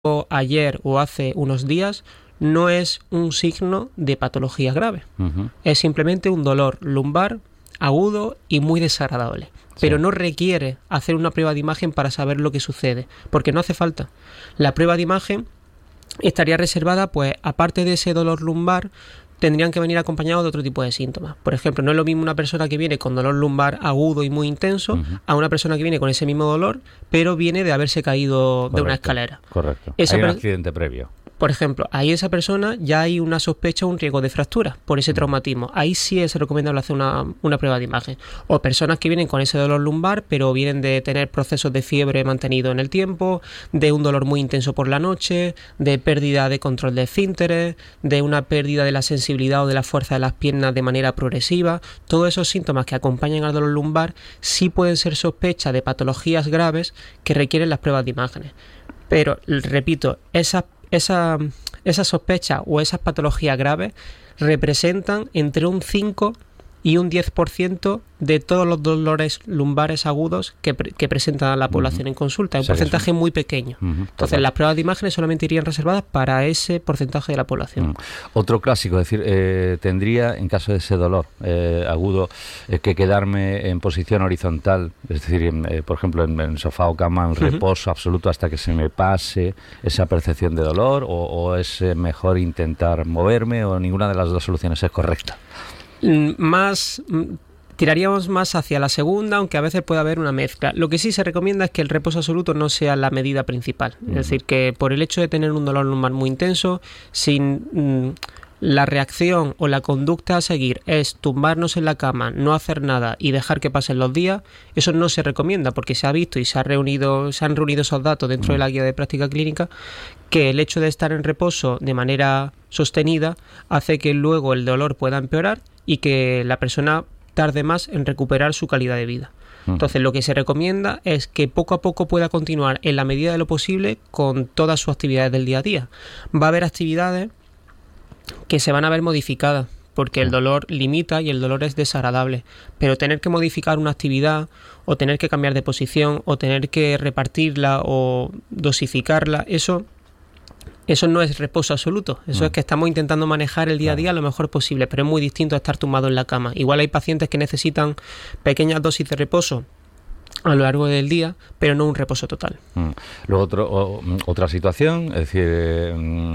ayer o hace unos días no es un signo de patología grave. Es simplemente un dolor lumbar agudo y muy desagradable. Pero no requiere hacer una prueba de imagen para saber lo que sucede, porque no hace falta. La prueba de imagen estaría reservada, pues, aparte de ese dolor lumbar, tendrían que venir acompañados de otro tipo de síntomas. Por ejemplo, no es lo mismo una persona que viene con dolor lumbar agudo y muy intenso a una persona que viene con ese mismo dolor, pero viene de haberse caído de una escalera. Correcto. Hay un accidente previo. Por ejemplo, ahí esa persona ya hay una sospecha o un riesgo de fractura por ese traumatismo. Ahí sí es recomendable hacer una prueba de imagen. O personas que vienen con ese dolor lumbar, pero vienen de tener procesos de fiebre mantenido en el tiempo, de un dolor muy intenso por la noche, de pérdida de control de esfínteres, de una pérdida de la sensibilidad o de la fuerza de las piernas de manera progresiva. Todos esos síntomas que acompañan al dolor lumbar sí pueden ser sospecha de patologías graves que requieren las pruebas de imágenes. Pero, repito, esa sospecha o esas patologías graves representan entre un 5 y un 10% de todos los dolores lumbares agudos que presenta la población en consulta. Es un porcentaje muy pequeño. Entonces, las pruebas de imágenes solamente irían reservadas para ese porcentaje de la población. Otro clásico, es decir, tendría, en caso de ese dolor agudo, que quedarme en posición horizontal, es decir, por ejemplo, en sofá o cama, en reposo absoluto hasta que se me pase esa percepción de dolor, o es mejor intentar moverme, o ninguna de las dos soluciones es correcta. Tiraríamos más hacia la segunda, aunque a veces puede haber una mezcla. Lo que sí se recomienda es que el reposo absoluto no sea la medida principal. Es decir, que por el hecho de tener un dolor lumbar muy intenso, sin la reacción o la conducta a seguir es tumbarnos en la cama, no hacer nada y dejar que pasen los días, eso no se recomienda, porque se ha visto y se han reunido esos datos dentro de la guía de práctica clínica, que el hecho de estar en reposo de manera sostenida hace que luego el dolor pueda empeorar y que la persona tarde más en recuperar su calidad de vida. Entonces, lo que se recomienda es que poco a poco pueda continuar en la medida de lo posible con todas sus actividades del día a día. Va a haber actividades que se van a ver modificadas porque el dolor limita y el dolor es desagradable, pero tener que modificar una actividad o tener que cambiar de posición o tener que repartirla o dosificarla, eso no es reposo absoluto. Eso es que estamos intentando manejar el día a día lo mejor posible, pero es muy distinto a estar tumbado en la cama. Igual hay pacientes que necesitan pequeñas dosis de reposo a lo largo del día, pero no un reposo total. Luego otra situación, es decir,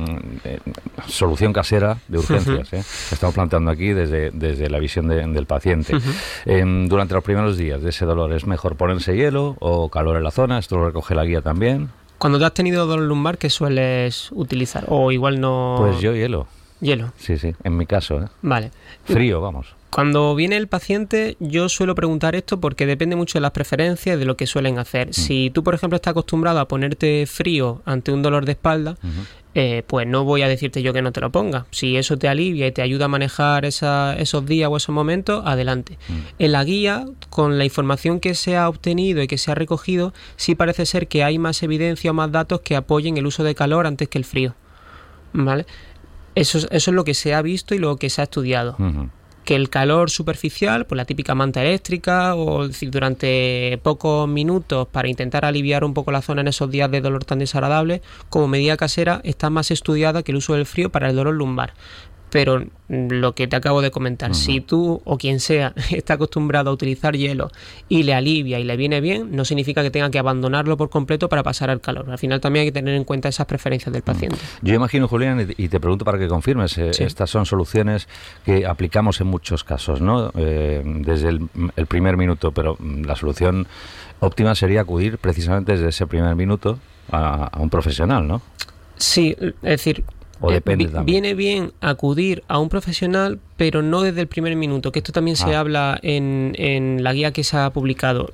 solución casera de urgencias. Estamos planteando aquí desde la visión del paciente. Durante los primeros días de ese dolor, ¿es mejor ponerse hielo o calor en la zona? Esto lo recoge la guía también. Cuando tú has tenido dolor lumbar, ¿qué sueles utilizar? O igual no... Pues yo hielo. ¿Hielo? Sí, en mi caso. Vale. Frío, vamos. Cuando viene el paciente, yo suelo preguntar esto porque depende mucho de las preferencias y de lo que suelen hacer. Si tú, por ejemplo, estás acostumbrado a ponerte frío ante un dolor de espalda, pues no voy a decirte yo que no te lo pongas. Si eso te alivia y te ayuda a manejar esos días o esos momentos, adelante. En la guía, con la información que se ha obtenido y que se ha recogido, sí parece ser que hay más evidencia o más datos que apoyen el uso de calor antes que el frío. ¿Vale? Eso es lo que se ha visto y lo que se ha estudiado. Que el calor superficial, pues la típica manta eléctrica, o decir, durante pocos minutos para intentar aliviar un poco la zona en esos días de dolor tan desagradable, como medida casera, está más estudiada que el uso del frío para el dolor lumbar. Pero lo que te acabo de comentar, si tú o quien sea está acostumbrado a utilizar hielo y le alivia y le viene bien, no significa que tenga que abandonarlo por completo para pasar al calor. Al final también hay que tener en cuenta esas preferencias del paciente. Yo imagino, Julián, y te pregunto para que confirmes, estas son soluciones que aplicamos en muchos casos, ¿no? Desde el primer minuto, pero la solución óptima sería acudir precisamente desde ese primer minuto a un profesional, ¿no? Sí, es decir... Viene bien acudir a un profesional, pero no desde el primer minuto, que esto también se habla en la guía que se ha publicado.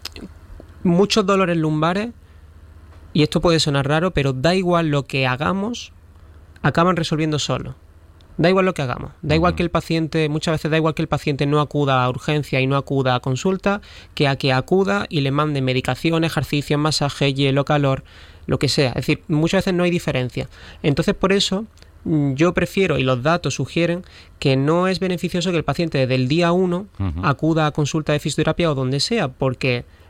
Muchos dolores lumbares, y esto puede sonar raro, pero da igual lo que hagamos, acaban resolviendo solo. Da igual lo que hagamos, da igual que el paciente, muchas veces da igual que el paciente no acuda a urgencia y no acuda a consulta, que a que acuda y le manden medicación, ejercicio, masaje, hielo, calor, lo que sea. Es decir, muchas veces no hay diferencia. Entonces, por eso, yo prefiero, y los datos sugieren, que no es beneficioso que el paciente desde el día 1 acuda a consulta de fisioterapia o donde sea, porque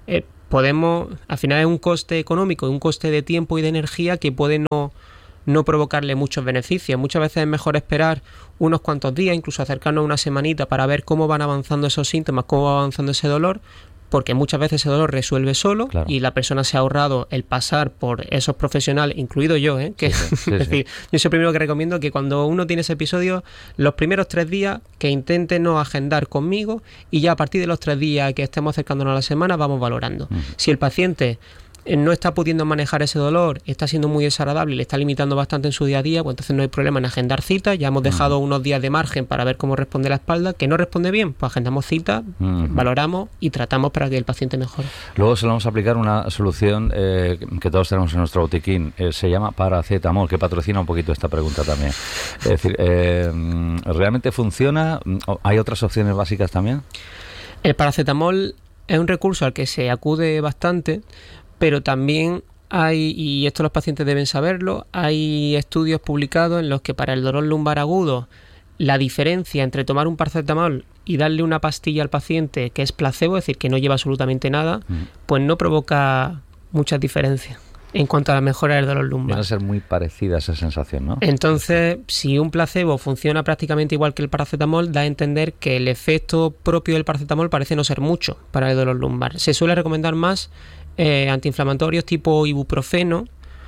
al final es un coste económico, un coste de tiempo y de energía que puede no provocarle muchos beneficios. Muchas veces es mejor esperar unos cuantos días, incluso acercarnos a una semanita para ver cómo van avanzando esos síntomas, cómo va avanzando ese dolor, porque muchas veces ese dolor resuelve solo, claro, y la persona se ha ahorrado el pasar por esos profesionales, incluido yo, que sí, es decir, yo soy el primero que recomiendo que cuando uno tiene ese episodio, los primeros 3 días que intente no agendar conmigo, y ya a partir de los 3 días que estemos acercándonos a la semana vamos valorando. Si el paciente no está pudiendo manejar ese dolor, está siendo muy desagradable y le está limitando bastante en su día a día, pues entonces no hay problema en agendar citas. Ya hemos dejado unos días de margen para ver cómo responde la espalda. Que no responde bien, pues agendamos citas, valoramos y tratamos para que el paciente mejore. Luego se le vamos a aplicar una solución que todos tenemos en nuestro botiquín, se llama paracetamol, que patrocina un poquito esta pregunta también. Es decir, ¿realmente funciona? ¿Hay otras opciones básicas también? El paracetamol es un recurso al que se acude bastante, pero también hay, y esto los pacientes deben saberlo, hay estudios publicados en los que para el dolor lumbar agudo la diferencia entre tomar un paracetamol y darle una pastilla al paciente que es placebo, es decir, que no lleva absolutamente nada, pues no provoca muchas diferencias en cuanto a la mejora del dolor lumbar. Van a ser muy parecida esa sensación, ¿no? Entonces, si un placebo funciona prácticamente igual que el paracetamol, da a entender que el efecto propio del paracetamol parece no ser mucho para el dolor lumbar. Se suele recomendar más antiinflamatorios tipo ibuprofeno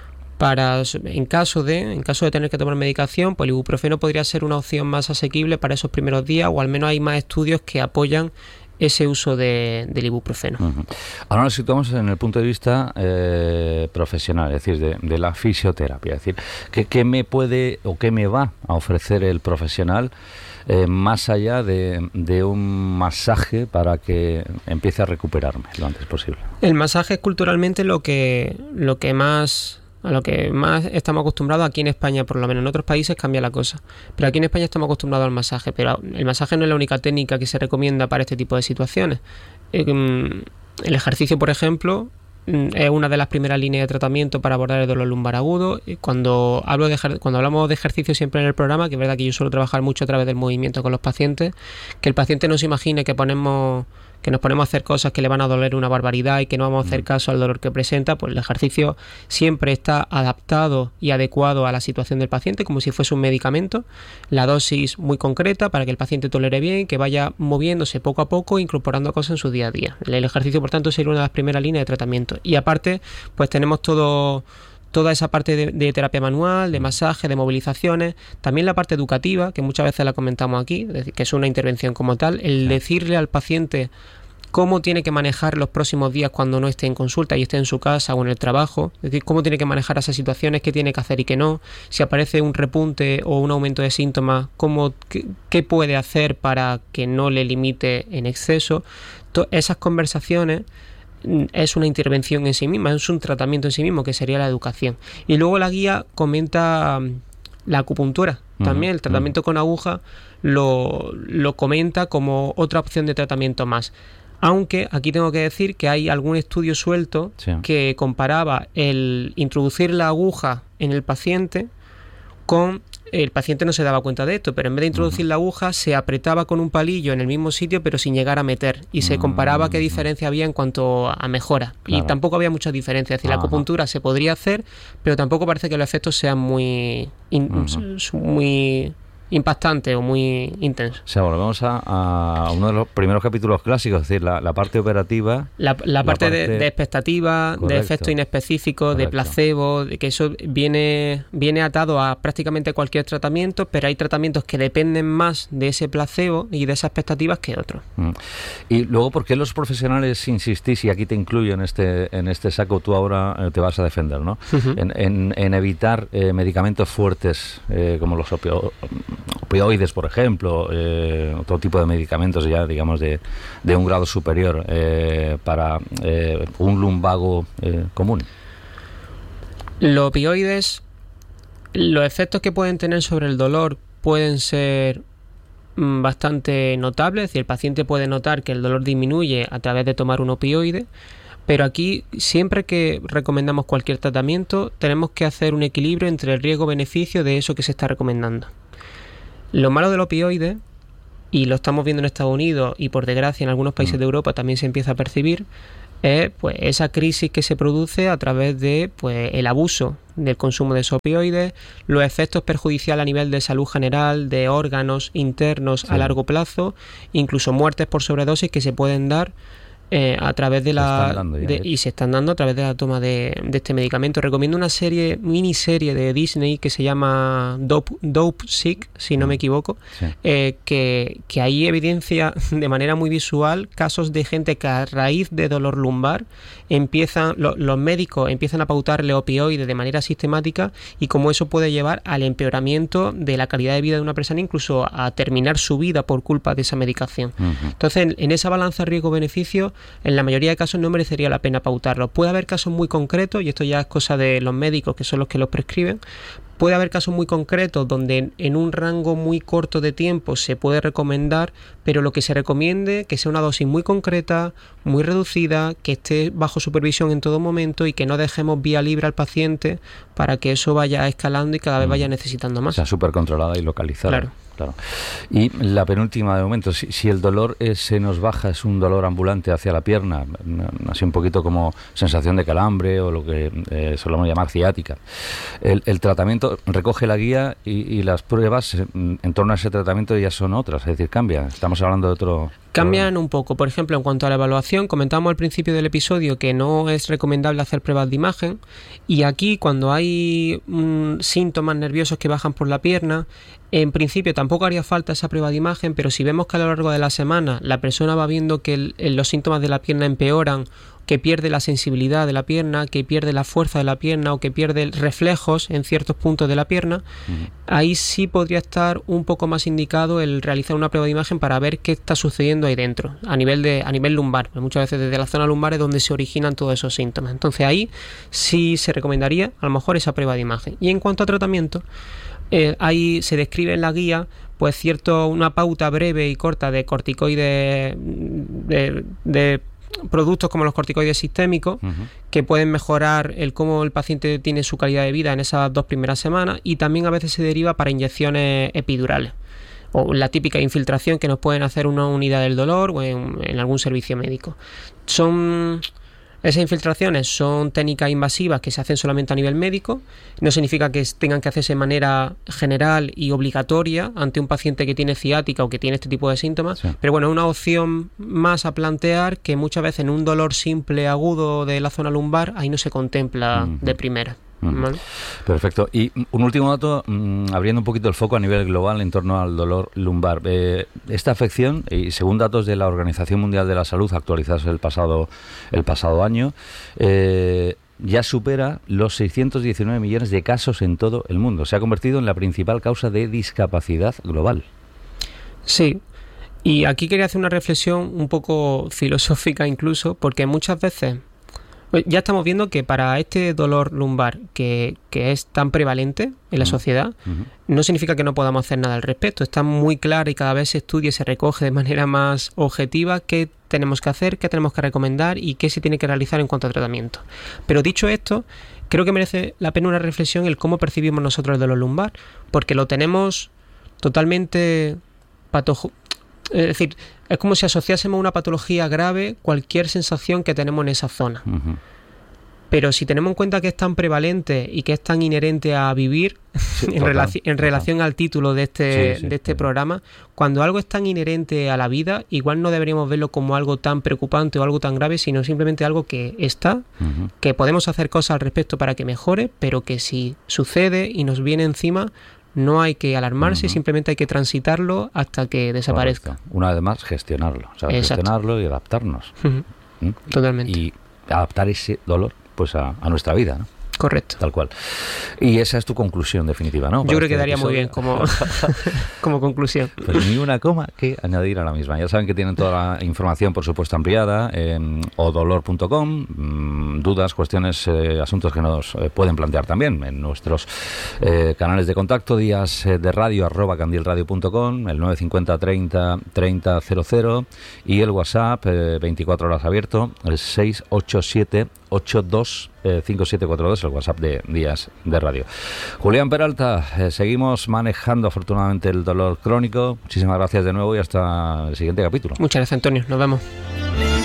en caso de tener que tomar medicación. Pues el ibuprofeno podría ser una opción más asequible para esos primeros días, o al menos hay más estudios que apoyan ese uso del ibuprofeno. Ahora nos situamos en el punto de vista profesional, es decir, de la fisioterapia. Es decir, ¿qué me puede o qué me va a ofrecer el profesional más allá de un masaje para que empiece a recuperarme lo antes posible? El masaje es culturalmente a lo que más estamos acostumbrados aquí en España, por lo menos. En otros países cambia la cosa, pero aquí en España estamos acostumbrados al masaje. Pero el masaje no es la única técnica que se recomienda para este tipo de situaciones. El ejercicio, por ejemplo, es una de las primeras líneas de tratamiento para abordar el dolor lumbar agudo. Cuando hablamos de ejercicio siempre en el programa, que es verdad que yo suelo trabajar mucho a través del movimiento con los pacientes, que el paciente no se imagine que nos ponemos a hacer cosas que le van a doler una barbaridad y que no vamos a hacer caso al dolor que presenta. Pues el ejercicio siempre está adaptado y adecuado a la situación del paciente, como si fuese un medicamento. La dosis muy concreta para que el paciente tolere bien, que vaya moviéndose poco a poco, incorporando cosas en su día a día. El ejercicio, por tanto, sería una de las primeras líneas de tratamiento. Y aparte, pues tenemos toda esa parte de terapia manual, de masaje, de movilizaciones, también la parte educativa, que muchas veces la comentamos aquí, es decir, que es una intervención como tal, el decirle al paciente cómo tiene que manejar los próximos días cuando no esté en consulta y esté en su casa o en el trabajo, es decir, cómo tiene que manejar esas situaciones, qué tiene que hacer y qué no, si aparece un repunte o un aumento de síntomas, qué puede hacer para que no le limite en exceso. Esas conversaciones es una intervención en sí misma, es un tratamiento en sí mismo, que sería la educación. Y luego la guía comenta la acupuntura. También el tratamiento con aguja lo comenta como otra opción de tratamiento más. Aunque aquí tengo que decir que hay algún estudio suelto que comparaba el introducir la aguja en el paciente con... El paciente no se daba cuenta de esto, pero en vez de introducir la aguja, se apretaba con un palillo en el mismo sitio, pero sin llegar a meter. Y se comparaba qué diferencia había en cuanto a mejora. Claro. Y tampoco había mucha diferencia. Es decir, la acupuntura se podría hacer, pero tampoco parece que los efectos sean muy impactante o muy intenso. O sea, volvemos a uno de los primeros capítulos clásicos, es decir, la parte operativa. La parte de expectativa, correcto, de efecto inespecífico, correcto, de placebo, de que eso viene atado a prácticamente cualquier tratamiento, pero hay tratamientos que dependen más de ese placebo y de esas expectativas que otros. Y luego, ¿por qué los profesionales insistís, y aquí te incluyo en este saco, tú ahora te vas a defender, ¿no? En evitar medicamentos fuertes como los opioides, por ejemplo, otro tipo de medicamentos ya, digamos, de un grado superior para un lumbago común? Los opioides, los efectos que pueden tener sobre el dolor pueden ser bastante notables. Es decir, el paciente puede notar que el dolor disminuye a través de tomar un opioide, pero aquí, siempre que recomendamos cualquier tratamiento, tenemos que hacer un equilibrio entre el riesgo-beneficio de eso que se está recomendando. Lo malo del opioide, y lo estamos viendo en Estados Unidos y por desgracia en algunos países de Europa también se empieza a percibir, es pues esa crisis que se produce a través de pues el abuso del consumo de esos opioides, los efectos perjudiciales a nivel de salud general, de órganos internos a largo plazo, incluso muertes por sobredosis que se pueden dar a través de y se están dando a través de la toma de este medicamento. Recomiendo una miniserie de Disney que se llama Dope Sick, si no me equivoco, que ahí evidencia de manera muy visual casos de gente que a raíz de dolor lumbar los médicos empiezan a pautarle opioides de manera sistemática, y cómo eso puede llevar al empeoramiento de la calidad de vida de una persona, incluso a terminar su vida por culpa de esa medicación. Entonces, en esa balanza riesgo-beneficio, en la mayoría de casos no merecería la pena pautarlo. Puede haber casos muy concretos, y esto ya es cosa de los médicos, que son los que los prescriben. Puede haber casos muy concretos donde en un rango muy corto de tiempo se puede recomendar, pero lo que se recomiende que sea una dosis muy concreta, muy reducida, que esté bajo supervisión en todo momento y que no dejemos vía libre al paciente para que eso vaya escalando y cada vez vaya necesitando más. O sea, súper controlada y localizada. Claro. Y la penúltima de momento, si el dolor se nos baja, es un dolor ambulante hacia la pierna, así un poquito como sensación de calambre o lo que solemos llamar ciática. El tratamiento recoge la guía y las pruebas en torno a ese tratamiento ya son otras, es decir, cambia. Estamos hablando de otro... Cambian un poco. Por ejemplo, en cuanto a la evaluación, comentamos al principio del episodio que no es recomendable hacer pruebas de imagen, y aquí cuando hay síntomas nerviosos que bajan por la pierna, en principio tampoco haría falta esa prueba de imagen, pero si vemos que a lo largo de la semana la persona va viendo que los síntomas de la pierna empeoran, que pierde la sensibilidad de la pierna, que pierde la fuerza de la pierna o que pierde reflejos en ciertos puntos de la pierna, ahí sí podría estar un poco más indicado el realizar una prueba de imagen para ver qué está sucediendo ahí dentro, a nivel lumbar. Muchas veces desde la zona lumbar es donde se originan todos esos síntomas. Entonces ahí sí se recomendaría a lo mejor esa prueba de imagen. Y en cuanto a tratamiento, ahí se describe en la guía pues una pauta breve y corta de corticoides, de productos como los corticoides sistémicos, que pueden mejorar cómo el paciente tiene su calidad de vida en esas 2 primeras semanas, y también a veces se deriva para inyecciones epidurales o la típica infiltración que nos pueden hacer una unidad del dolor o en algún servicio médico. Esas infiltraciones son técnicas invasivas que se hacen solamente a nivel médico. No significa que tengan que hacerse de manera general y obligatoria ante un paciente que tiene ciática o que tiene este tipo de síntomas, pero bueno, es una opción más a plantear, que muchas veces en un dolor simple agudo de la zona lumbar ahí no se contempla de primera. ¿Vale? Perfecto. Y un último dato, abriendo un poquito el foco a nivel global en torno al dolor lumbar. Esta afección, y según datos de la Organización Mundial de la Salud actualizados el pasado año, ya supera los 619 millones de casos en todo el mundo. Se ha convertido en la principal causa de discapacidad global. Sí. Y aquí quería hacer una reflexión un poco filosófica incluso, porque muchas veces ya estamos viendo que para este dolor lumbar que es tan prevalente en la sociedad, no significa que no podamos hacer nada al respecto. Está muy claro y cada vez se estudia y se recoge de manera más objetiva qué tenemos que hacer, qué tenemos que recomendar y qué se tiene que realizar en cuanto a tratamiento. Pero dicho esto, creo que merece la pena una reflexión el cómo percibimos nosotros el dolor lumbar, porque lo tenemos totalmente es decir, es como si asociásemos a una patología grave cualquier sensación que tenemos en esa zona. Pero si tenemos en cuenta que es tan prevalente y que es tan inherente a vivir, en relación al título de este programa, cuando algo es tan inherente a la vida, igual no deberíamos verlo como algo tan preocupante o algo tan grave, sino simplemente algo que está, que podemos hacer cosas al respecto para que mejore, pero que si sucede y nos viene encima, no hay que alarmarse, simplemente hay que transitarlo hasta que desaparezca. Correcto. Una vez más, gestionarlo. Gestionarlo y adaptarnos. Totalmente. Y adaptar ese dolor pues a nuestra vida, ¿no? Correcto. Tal cual. Y esa es tu conclusión definitiva, ¿no? Yo creo que daría muy bien como conclusión. Pues ni una coma que añadir a la misma. Ya saben que tienen toda la información, por supuesto, ampliada en odolor.com. Dudas, cuestiones, asuntos que nos pueden plantear también en nuestros canales de contacto, días de radio @candilradio.com, el 950 30 30 00 y el WhatsApp 24 horas abierto, el 687 82 5742, el WhatsApp de Días de Radio. Julián Peralta, seguimos manejando afortunadamente el dolor crónico. Muchísimas gracias de nuevo y hasta el siguiente capítulo. Muchas gracias, Antonio. Nos vemos.